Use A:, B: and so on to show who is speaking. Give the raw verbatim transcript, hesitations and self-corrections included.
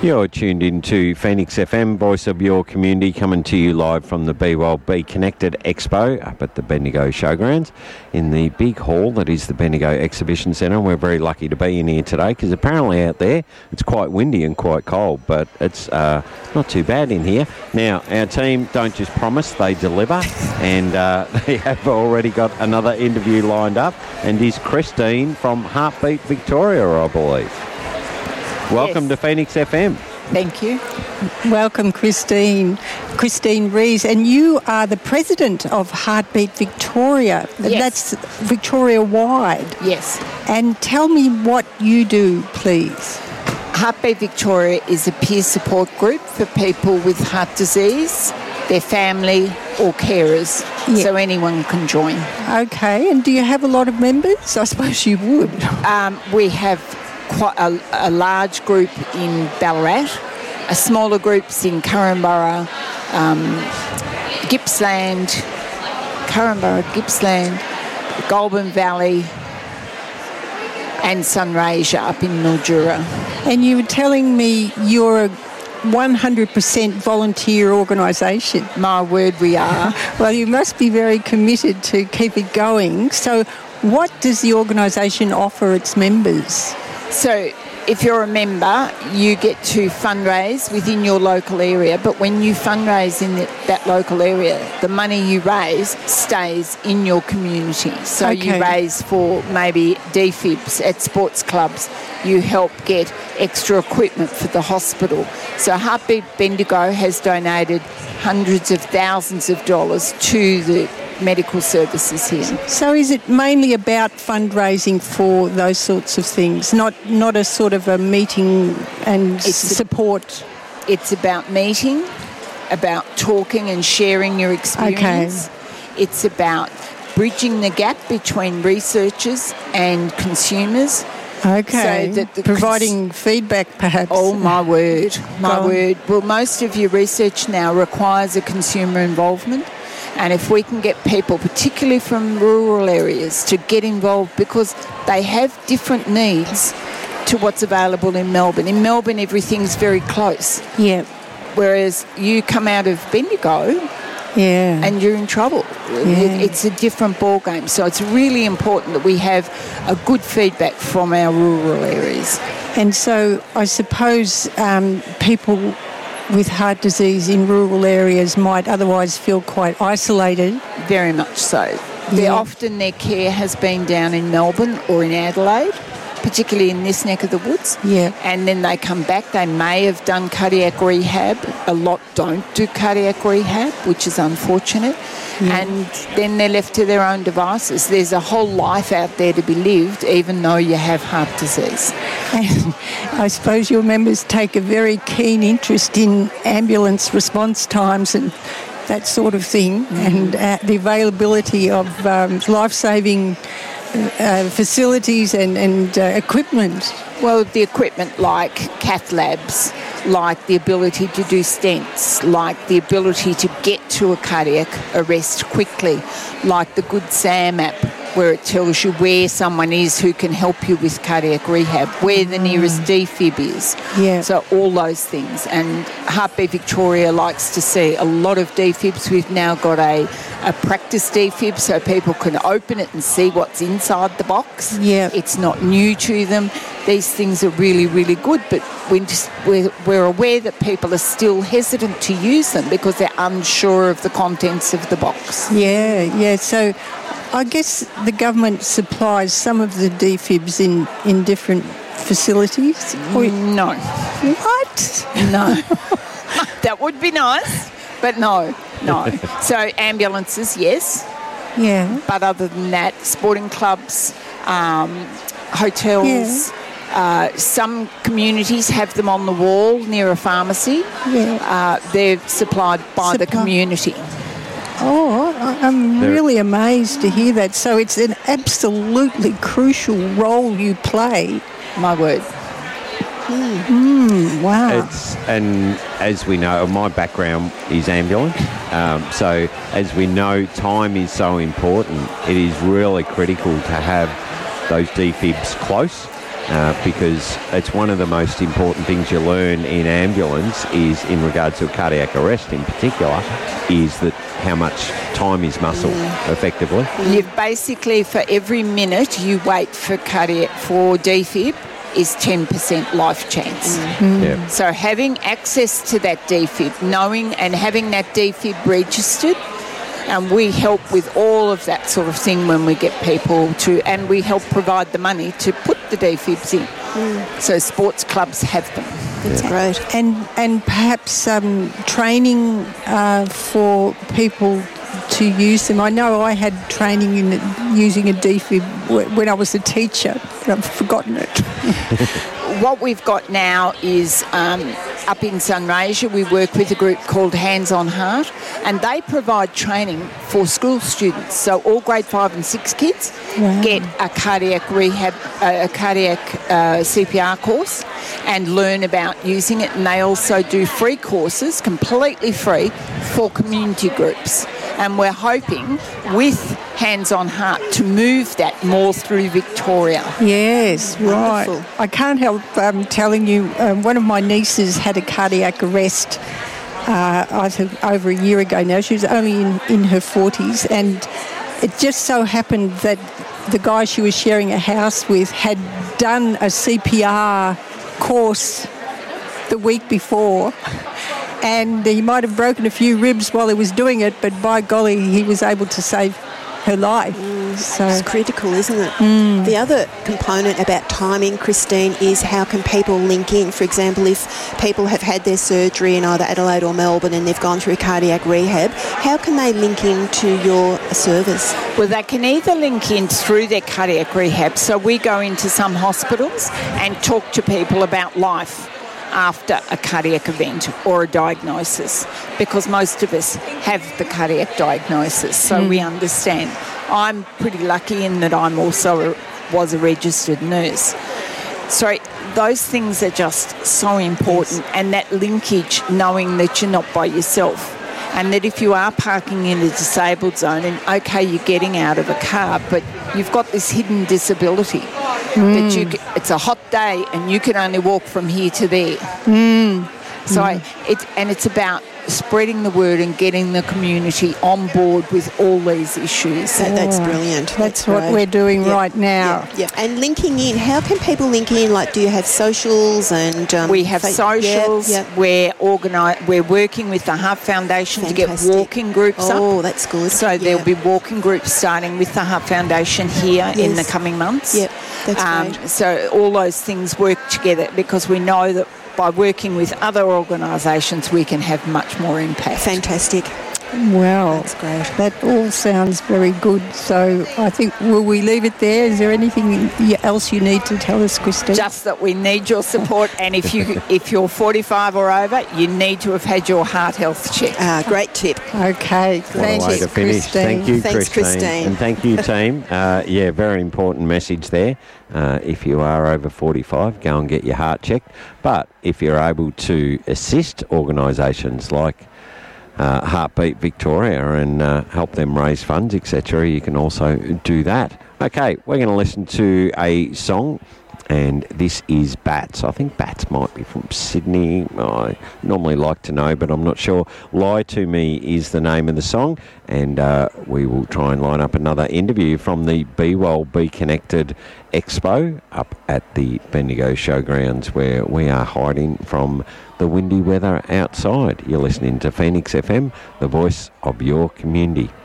A: You're tuned into Phoenix F M, voice of your community, coming to you live from the B Y O B Connected Expo up at the Bendigo Showgrounds in the big hall that is the Bendigo Exhibition Centre. We're very lucky to be in here today because apparently out there it's quite windy and quite cold, but it's uh, not too bad in here. Now, our team don't just promise, they deliver, and uh, they have already got another interview lined up, and is Christine from Heartbeat Victoria, I believe. Welcome
B: Yes.
A: to Phoenix F M.
B: Thank you.
C: Welcome, Christine. Christine Rees, and you are the president of Heartbeat Victoria.
B: Yes.
C: That's Victoria-wide.
B: Yes.
C: And tell me what you do, please.
B: Heartbeat Victoria is a peer support group for people with heart disease, their family or carers,
C: Yeah.
B: so anyone can join.
C: Okay, and do you have a lot of members? I suppose you would.
B: Um, we have quite a, a large group in Ballarat, a smaller groups in Currumborough, um, Gippsland, Currumborough, Gippsland, Goulburn Valley, and Sunraysia up in Mildura.
C: And you were telling me you're a one hundred percent volunteer organisation.
B: My word, we are.
C: Well, you must be very committed to keep it going. So what does the organisation offer its members?
B: So if you're a member, you get to fundraise within your local area, but when you fundraise in the, that local area, the money you raise stays in your community. So
C: Okay.
B: you raise for maybe D FIBs at sports clubs, you help get extra equipment for the hospital. So Heartbeat Bendigo has donated hundreds of thousands of dollars to the medical services here.
C: So is it mainly about fundraising for those sorts of things, not not a sort of a meeting and s-
B: It's a-
C: support?
B: It's about meeting, about talking and sharing your experience. It's about bridging the gap between researchers and consumers.
C: Okay,
B: So that the
C: providing feedback perhaps.
B: Oh, my word, my
C: Go on.
B: word. Well, most of your research now requires a consumer involvement. And if we can get people, particularly from rural areas, to get involved because they have different needs to what's available in Melbourne. In Melbourne, everything's very close.
C: Yeah,
B: Whereas you come out of Bendigo
C: yeah.
B: and you're in trouble. It, it's a different ball game. So it's really important that we have a good feedback from our rural areas.
C: And so I suppose um, people with heart disease in rural areas might otherwise feel quite isolated.
B: Very much so. They're
C: Yeah.
B: often their care has been down in Melbourne or in Adelaide, particularly in this neck of the woods.
C: Yeah.
B: And then they come back. They may have done cardiac rehab. A lot don't do cardiac rehab, which is unfortunate. And then they're left to their own devices. There's a whole life out there to be lived, even though you have heart disease.
C: And I suppose your members take a very keen interest in ambulance response times and that sort of thing, and uh, the availability of um, life-saving uh, facilities and, and uh, equipment.
B: Well, the equipment like cath labs, like the ability to do stents, like the ability to get to a cardiac arrest quickly, like the Good Sam app where it tells you where someone is who can help you with cardiac rehab, where the nearest D FIB is.
C: Yeah.
B: So all those things. And Heartbeat Victoria likes to see a lot of D FIBs. We've now got a, a practice D FIB so people can open it and see what's inside the box.
C: Yeah.
B: It's not new to them. These things are really, really good, but we just, we're, we're aware that people are still hesitant to use them because they're unsure of the contents of the box.
C: Yeah, yeah. So I guess the government supplies some of the D FIBs in, in different facilities. Or-
B: No.
C: What?
B: No. That would be nice, but no, no. So ambulances, yes,
C: Yeah.
B: but other than that, sporting clubs, um, hotels, uh, some communities have them on the wall near a pharmacy.
C: Yeah.
B: Uh, they're supplied by the
C: Supply-
B: community.
C: Oh, I- I'm
A: There-
C: really amazed to hear that. So it's an absolutely crucial role you play.
B: My word.
C: Wow.
A: It's, and as we know, my background is ambulance. Um, so as we know, time is so important. It is really critical to have those D FIBs close. uh, because it's one of the most important things you learn in ambulance is in regards to cardiac arrest in particular, is that how much time is muscle mm. effectively.
B: You basically, for every minute you wait for cardiac, for defib, is ten percent life chance.
A: Mm. Yeah.
B: So having access to that defib, knowing and having that defib registered, and we help with all of that sort of thing when we get people to, and we help provide the money to put the defibs in. Mm. So sports clubs have them.
D: That's
A: yeah.
D: great.
C: And and perhaps um, training uh, for people to use them. I know I had training in using a defib when I was a teacher, but I've forgotten it.
B: What we've got now is um, up in Sunraysia, we work with a group called Hands on Heart, and they provide training for school students. So all grade five and six kids wow. get a cardiac rehab, uh, a cardiac uh, C P R course and learn about using it. And they also do free courses, completely free, for community groups. And we're hoping with Hands on Heart to move that more through Victoria.
C: Yes, right.
D: Wonderful.
C: I can't help um, telling you, um, one of my nieces had a cardiac arrest uh, I think over a year ago now. She was only in, in her forties, and it just so happened that the guy she was sharing a house with had done a C P R course the week before. And he might have broken a few ribs while he was doing it, but by golly, he was able to save her life.
D: Mm,
C: so
D: it's critical, isn't it?
C: Mm.
D: The other component about timing, Christine, is how can people link in? For example, if people have had their surgery in either Adelaide or Melbourne and they've gone through cardiac rehab, how can they link into your service?
B: Well, they can either link in through their cardiac rehab. So we go into some hospitals and talk to people about life after a cardiac event or a diagnosis, because most of us have the cardiac diagnosis, so mm. we understand. I'm pretty lucky in that I'm also a, was a registered nurse. So those things are just so important, and that linkage, knowing that you're not by yourself, and that if you are parking in a disabled zone, and okay, you're getting out of a car, but you've got this hidden disability. Mm. That you, it's a hot day and you can only walk from here to there.
C: Mm.
B: So
C: mm.
B: I, it, and it's about spreading the word and getting the community on board with all these issues.
D: That, that's
C: oh,
D: brilliant.
C: That's,
D: that's
C: what
D: great.
C: we're doing
D: yeah.
C: right now.
D: Yeah. yeah. And linking in, how can people link in? Like, do you have socials and... Um,
B: we have
D: fa-
B: socials.
D: Yeah, yeah.
B: We're, organi- we're working with the Heart Foundation
D: Fantastic.
B: to get walking groups
D: oh,
B: up.
D: Oh, that's good.
B: So
D: yeah.
B: there'll be walking groups starting with the Heart Foundation here
D: yes.
B: in the coming months.
D: Yep, that's
B: um,
D: great.
B: So all those things work together, because we know that by working with other organisations, we can have much more impact.
D: Fantastic.
C: Well,
D: that's great.
C: That all sounds very good. So I think, will we leave it there? Is there anything else you need to tell us, Christine?
B: Just that we need your support, and if you if you're forty-five or over, you need to have had your heart health check.
D: Ah, great tip.
C: Okay,
A: what
C: thank
A: a way
C: you,
A: to finish.
C: Christine.
A: Thank you,
D: Thanks,
A: Christine.
D: Christine.
A: And thank you, team. Uh, yeah, very important message there. Uh, if you are over forty-five, go and get your heart checked. But if you're able to assist organisations like Uh, Heartbeat Victoria and uh, help them raise funds, et cetera, you can also do that. Okay, we're going to listen to a song, and this is Bats. I think Bats might be from Sydney. I normally like to know, but I'm not sure. Lie to Me is the name of the song, and uh, we will try and line up another interview from the Be Well, Be Connected Expo up at the Bendigo Showgrounds, where we are hiding from the windy weather outside. You're listening to Phoenix F M, the voice of your community.